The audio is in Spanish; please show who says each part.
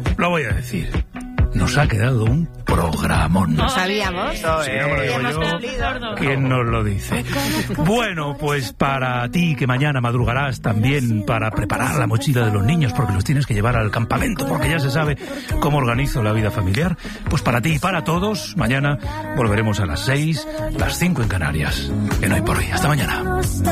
Speaker 1: Lo voy a decir. Nos ha quedado un programón.
Speaker 2: ¿Lo sabíamos?
Speaker 1: Si no me lo digo yo, ¿quién nos lo dice? Bueno, pues para ti que mañana madrugarás también para preparar la mochila de los niños porque los tienes que llevar al campamento porque ya se sabe cómo organizo la vida familiar, pues para ti y para todos, mañana volveremos a las 6, las 5 en Canarias. En Hoy por Hoy. Hasta mañana.